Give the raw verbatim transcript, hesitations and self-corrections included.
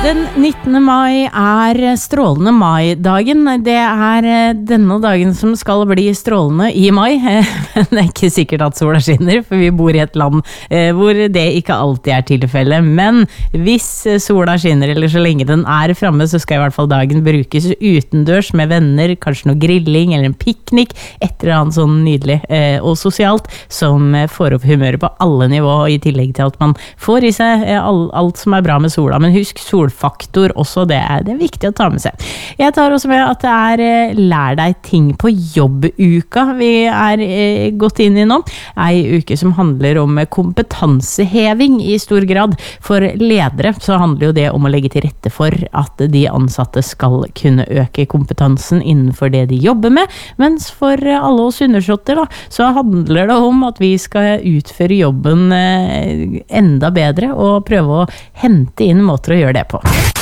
Den nittende mai er strålende mai-dagen. Det er denne dagen som skal bli strålende i mai, men det er ikke sikkert at sola skinner, for vi bor i et land hvor det ikke alltid er tilfellet. Men hvis sola skinner, eller så lenge den er fremme, så skal i hvert fall dagen brukes utendørs med venner, kanskje noe grilling eller en piknik, et eller annet sånn nydelig og sosialt, som får opp humøret på alle nivå, i tillegg til at man får i seg alt som er bra med sola. Men husk sol faktor også, det er, det er viktig å ta med seg. Jeg tar også med at det er lær deg ting på jobbuka vi er eh, gått inn i nå. En uke som handler om kompetanseheving i stor grad. For ledere så handler jo det om å legge til rette for at de ansatte skal kunne øke kompetansen innenfor det de jobber med, mens for alle oss undersåtter da, så handler det om at vi skal utføre jobben eh, enda bedre og prøve å hente inn måter å gjøre det på.